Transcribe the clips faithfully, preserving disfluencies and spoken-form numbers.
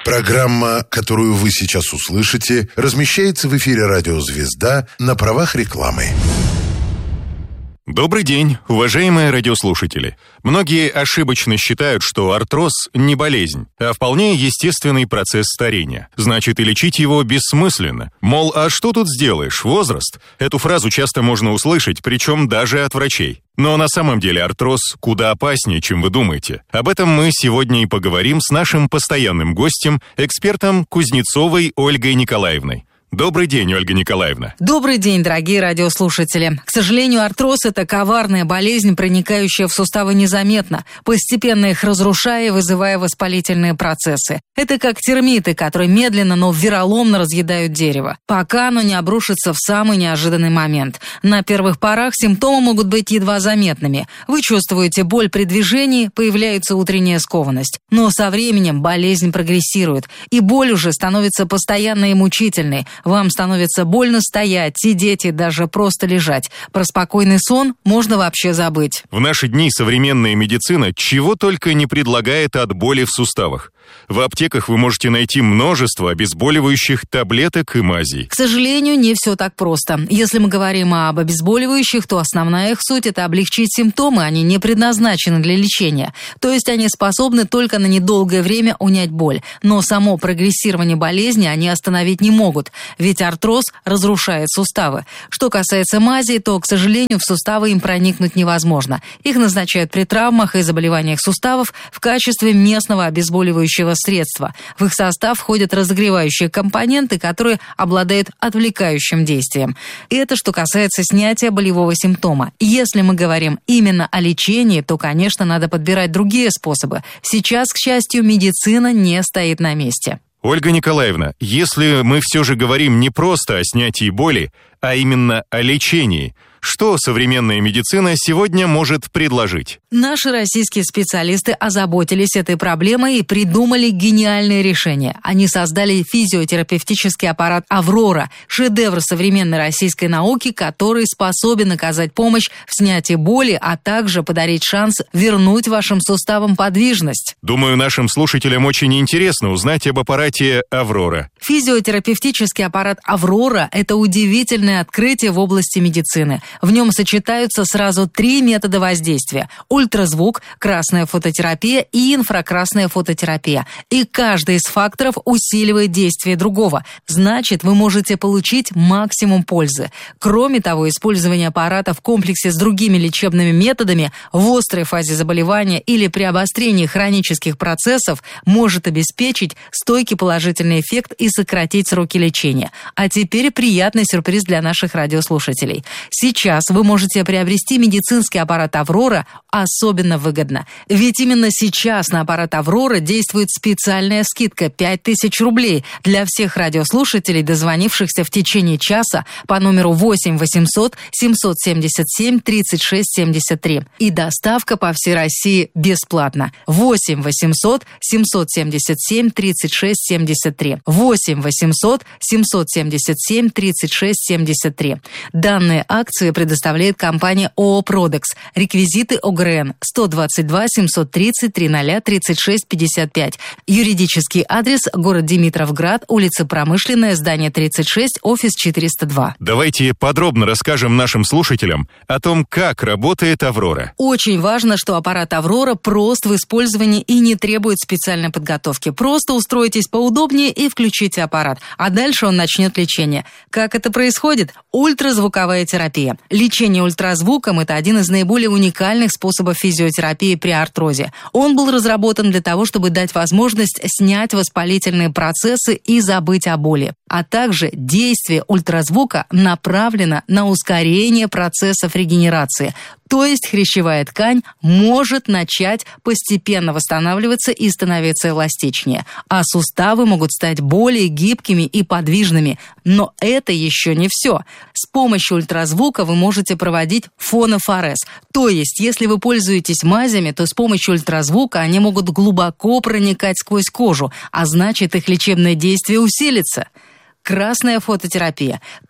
Программа, которую вы сейчас услышите, размещается в эфире «Радио Звезда» на правах рекламы. Добрый день, уважаемые радиослушатели. Многие ошибочно считают, что артроз не болезнь, а вполне естественный процесс старения. Значит, и лечить его бессмысленно. Мол, а что тут сделаешь, возраст? Эту фразу часто можно услышать, причем даже от врачей. Но на самом деле артроз куда опаснее, чем вы думаете. Об этом мы сегодня и поговорим с нашим постоянным гостем, экспертом Кузнецовой Ольгой Николаевной. Добрый день, Ольга Николаевна. Добрый день, дорогие радиослушатели. К сожалению, артроз – это коварная болезнь, проникающая в суставы незаметно, постепенно их разрушая и вызывая воспалительные процессы. Это как термиты, которые медленно, но вероломно разъедают дерево, пока оно не обрушится в самый неожиданный момент. На первых порах симптомы могут быть едва заметными. Вы чувствуете боль при движении, появляется утренняя скованность. Но со временем болезнь прогрессирует, и боль уже становится постоянной и мучительной. Вам становится больно стоять, сидеть и даже просто лежать. Про спокойный сон можно вообще забыть. В наши дни современная медицина чего только не предлагает от боли в суставах. В аптеках вы можете найти множество обезболивающих таблеток и мазей. К сожалению, не все так просто. Если мы говорим об обезболивающих, то основная их суть – это облегчить симптомы, они не предназначены для лечения. То есть они способны только на недолгое время унять боль. Но само прогрессирование болезни они остановить не могут, ведь артроз разрушает суставы. Что касается мазей, то, к сожалению, в суставы им проникнуть невозможно. Их назначают при травмах и заболеваниях суставов в качестве местного обезболивающего средства. В их состав входят разогревающие компоненты, которые обладают отвлекающим действием. И это что касается снятия болевого симптома. Если мы говорим именно о лечении, то, конечно, надо подбирать другие способы. Сейчас, к счастью, медицина не стоит на месте. Ольга Николаевна, если мы все же говорим не просто о снятии боли, а именно о лечении, что современная медицина сегодня может предложить? Наши российские специалисты озаботились этой проблемой и придумали гениальное решение. Они создали физиотерапевтический аппарат «Аврора», шедевр современной российской науки, который способен оказать помощь в снятии боли, а также подарить шанс вернуть вашим суставам подвижность. Думаю, нашим слушателям очень интересно узнать об аппарате «Аврора». Физиотерапевтический аппарат «Аврора» – это удивительное открытие в области медицины. В нем сочетаются сразу три метода воздействия – ультразвук, красная фототерапия и инфракрасная фототерапия. И каждый из факторов усиливает действие другого. Значит, вы можете получить максимум пользы. Кроме того, использование аппарата в комплексе с другими лечебными методами в острой фазе заболевания или при обострении хронических процессов может обеспечить стойкий положительный эффект и сократить сроки лечения. А теперь приятный сюрприз для наших радиослушателей. Сейчас Сейчас вы можете приобрести медицинский аппарат «Аврора» особенно выгодно. Ведь именно сейчас на аппарат «Аврора» действует специальная скидка пять тысяч рублей для всех радиослушателей, дозвонившихся в течение часа по номеру восемь восемьсот семьсот семьдесят семь тридцать шесть семьдесят три. И доставка по всей России бесплатна. восемь восемьсот семьсот семьдесят семь тридцать шесть семьдесят три. восемь восемьсот семьсот семьдесят семь тридцать шесть семьдесят три. Данные акции предоставляет компания ООО «Продекс». Реквизиты ОГРН сто двадцать два семьсот тридцать тридцать тридцать шесть пятьдесят пять. Юридический адрес – город Димитровград, улица Промышленная, здание тридцать шесть, офис четыреста два. Давайте подробно расскажем нашим слушателям о том, как работает «Аврора». Очень важно, что аппарат «Аврора» прост в использовании и не требует специальной подготовки. Просто устройтесь поудобнее и включите аппарат, а дальше он начнет лечение. Как это происходит? Ультразвуковая терапия. Лечение ультразвуком – это один из наиболее уникальных способов физиотерапии при артрозе. Он был разработан для того, чтобы дать возможность снять воспалительные процессы и забыть о боли. А также действие ультразвука направлено на ускорение процессов регенерации. То есть хрящевая ткань может начать постепенно восстанавливаться и становиться эластичнее, а суставы могут стать более гибкими и подвижными. Но это еще не все. С помощью ультразвука вы можете проводить фонофорез. То есть, если вы пользуетесь мазями, то с помощью ультразвука они могут глубоко проникать сквозь кожу, а значит, их лечебное действие усилится. Красная фототерапия.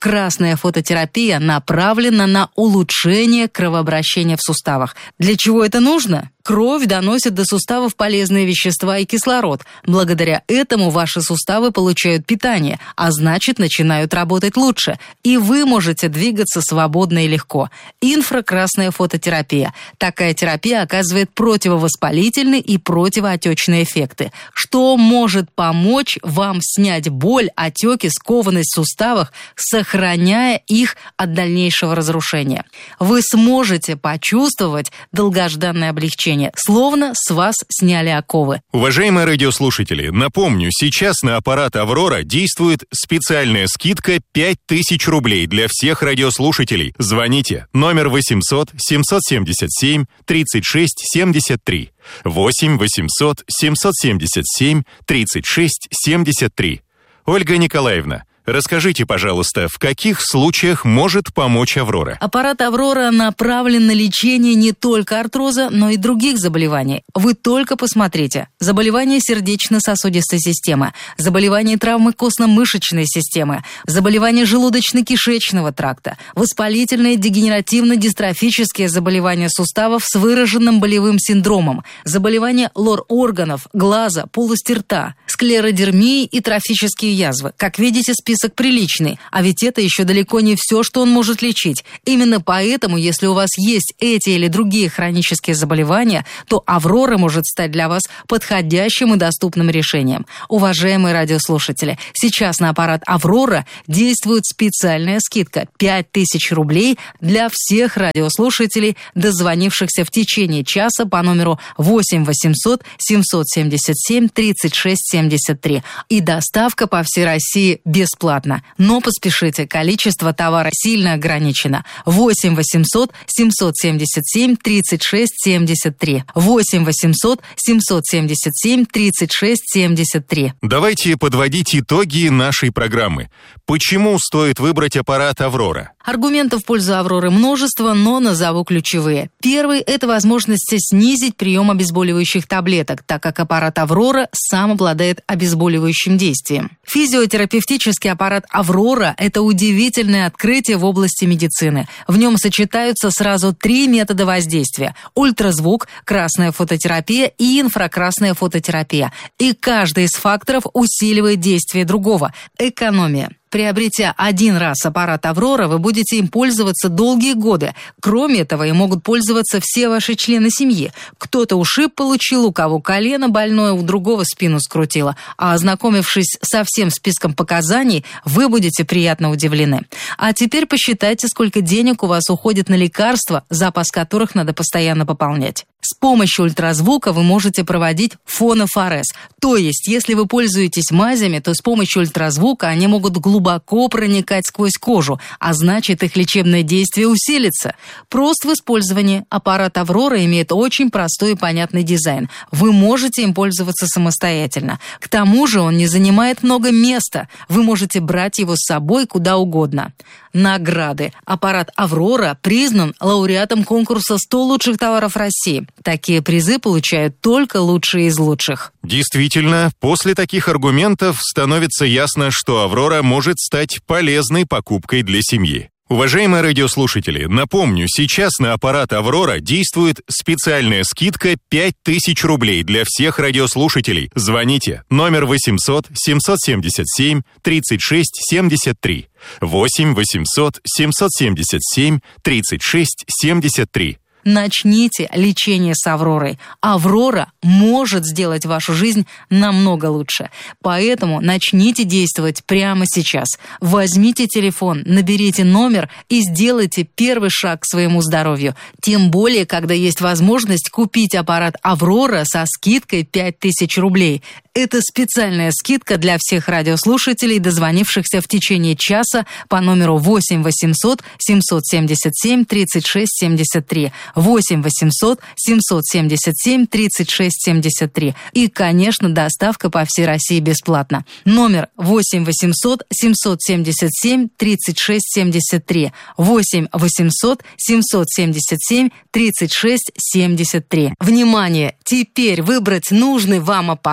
Красная фототерапия направлена на улучшение кровообращения в суставах. Для чего это нужно? Кровь доносит до суставов полезные вещества и кислород. Благодаря этому ваши суставы получают питание, а значит, начинают работать лучше. И вы можете двигаться свободно и легко. Инфракрасная фототерапия. Такая терапия оказывает противовоспалительные и противоотечные эффекты, что может помочь вам снять боль, отеки, скованность в суставах, сохраняя их от дальнейшего разрушения. Вы сможете почувствовать долгожданное облегчение, словно с вас сняли оковы. Уважаемые радиослушатели, напомню, сейчас на аппарат «Аврора» действует специальная скидка пять тысяч рублей для всех радиослушателей. Звоните номер восемьсот семьсот семьдесят семь тридцать шесть семьдесят три. восемь восемьсот семьсот семьдесят семь тридцать шесть семьдесят три. Ольга Николаевна, расскажите, пожалуйста, в каких случаях может помочь «Аврора»? Аппарат «Аврора» направлен на лечение не только артроза, но и других заболеваний. Вы только посмотрите. Заболевания сердечно-сосудистой системы, заболевания травмы костно-мышечной системы, заболевания желудочно-кишечного тракта, воспалительные дегенеративно-дистрофические заболевания суставов с выраженным болевым синдромом, заболевания лор-органов, глаза, полости рта, склеродермии и трофические язвы. Как видите, список Список приличный, а ведь это еще далеко не все, что он может лечить. Именно поэтому, если у вас есть эти или другие хронические заболевания, то «Аврора» может стать для вас подходящим и доступным решением. Уважаемые радиослушатели, сейчас на аппарат «Аврора» действует специальная скидка пять тысяч рублей для всех радиослушателей, дозвонившихся в течение часа по номеру восемь восемьсот семьсот семьдесят семь тридцать шесть семьдесят три. И доставка по всей России бесплатно. Бесплатно. Но поспешите, количество товара сильно ограничено. восемь восемьсот семьсот семьдесят семь тридцать шесть семьдесят три. восемь восемьсот семьсот семьдесят семь тридцать шесть семьдесят три. Давайте подводить итоги нашей программы. Почему стоит выбрать аппарат «Аврора»? Аргументов в пользу «Авроры» множество, но назову ключевые. Первый – это возможность снизить прием обезболивающих таблеток, так как аппарат «Аврора» сам обладает обезболивающим действием. Физиотерапевтический аппарат «Аврора» – это удивительное открытие в области медицины. В нем сочетаются сразу три метода воздействия – ультразвук, красная фототерапия и инфракрасная фототерапия. И каждый из факторов усиливает действие другого – экономия. Приобретя один раз аппарат «Аврора», вы будете им пользоваться долгие годы. Кроме этого, им могут пользоваться все ваши члены семьи. Кто-то ушиб получил, у кого колено больное, у другого спину скрутило. А ознакомившись со всем списком показаний, вы будете приятно удивлены. А теперь посчитайте, сколько денег у вас уходит на лекарства, запас которых надо постоянно пополнять. С помощью ультразвука вы можете проводить фонофорез. То есть, если вы пользуетесь мазями, то с помощью ультразвука они могут глубоко проникать сквозь кожу, а значит, их лечебное действие усилится. Прост в использовании. Аппарат «Аврора» имеет очень простой и понятный дизайн. Вы можете им пользоваться самостоятельно. К тому же он не занимает много места. Вы можете брать его с собой куда угодно. Награды. Аппарат «Аврора» признан лауреатом конкурса сто лучших товаров России. Такие призы получают только лучшие из лучших. Действительно, после таких аргументов становится ясно, что «Аврора» может стать полезной покупкой для семьи. Уважаемые радиослушатели, напомню, сейчас на аппарат «Аврора» действует специальная скидка пять тысяч рублей для всех радиослушателей. Звоните номер восемьсот семьсот семьдесят семь тридцать шесть семьдесят три. восемь восемьсот семьсот семьдесят семь тридцать шесть семьдесят три. Начните лечение с «Авророй». «Аврора» может сделать вашу жизнь намного лучше. Поэтому начните действовать прямо сейчас. Возьмите телефон, наберите номер и сделайте первый шаг к своему здоровью. Тем более, когда есть возможность купить аппарат «Аврора» со скидкой пять тысяч рублей. Это специальная скидка для всех радиослушателей, дозвонившихся в течение часа по номеру восемь восемьсот семьсот семьдесят семь тридцать шесть семьдесят три. восемь восемьсот семьсот семьдесят семь тридцать шесть семьдесят три. И, конечно, доставка по всей России бесплатна. Номер восемь восемьсот семьсот семьдесят семь тридцать шесть семьдесят три. восемь восемьсот семьсот семьдесят семь тридцать шесть семьдесят три. Внимание! Теперь выбрать нужный вам аппарат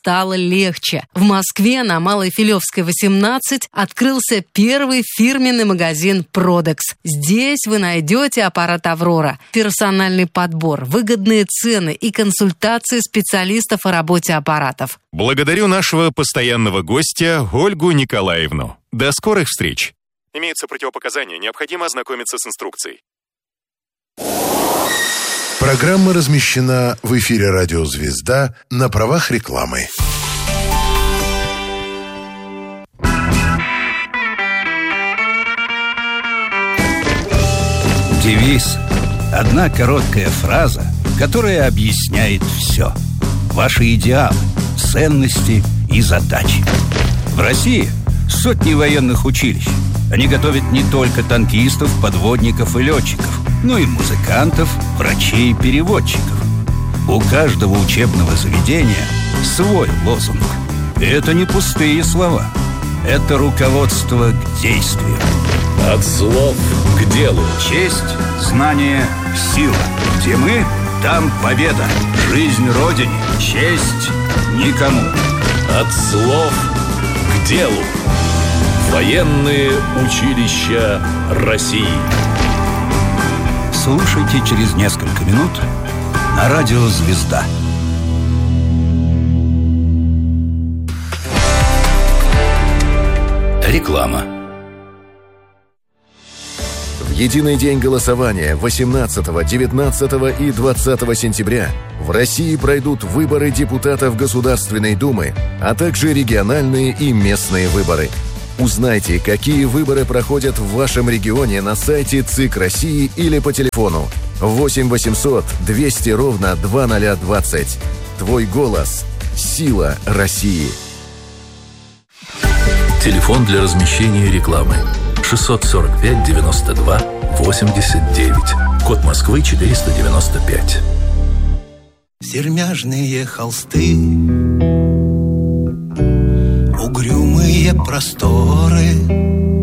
стало легче. В Москве на Малой Филевской, восемнадцать открылся первый фирменный магазин Продекс. Здесь вы найдете аппарат «Аврора», персональный подбор, выгодные цены и консультации специалистов о работе аппаратов. Благодарю нашего постоянного гостя Ольгу Николаевну. До скорых встреч. Имеются противопоказания, необходимо ознакомиться с инструкцией. Программа размещена в эфире «Радио Звезда» на правах рекламы. Девиз – одна короткая фраза, которая объясняет все. Ваши идеалы, ценности и задачи. В России сотни военных училищ. Они готовят не только танкистов, подводников и летчиков, но и музыкантов, врачей и переводчиков. У каждого учебного заведения свой лозунг. И это не пустые слова. Это руководство к действию. От слов к делу. Честь, знание, сила. Где мы, там победа. Жизнь Родине, честь никому. От слов к делу. Военные училища России. Слушайте через несколько минут на радио «Звезда». Реклама. В единый день голосования восемнадцатого, девятнадцатого и двадцатого сентября в России пройдут выборы депутатов Государственной Думы, а также региональные и местные выборы. Узнайте, какие выборы проходят в вашем регионе на сайте ЦИК России или по телефону восемь восемьсот двести ровно два ноль двадцать. Твой голос – сила России. Телефон для размещения рекламы шестьсот сорок пять девяносто два восемьдесят девять. Код Москвы четыреста девяносто пять. Сермяжные холсты, угрюмые просторы,